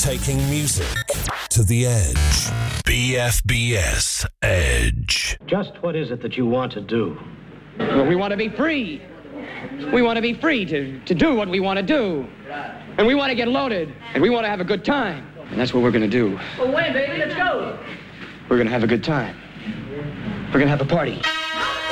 Taking music to the edge. BFBS Edge. Just what is it that you want to do? Well, we want to be free. We want to be free to do what we want to do. And we want to get loaded. And we want to have a good time. And that's what we're going to do. Well, wait, baby, let's go. We're going to have a good time. We're going to have a party.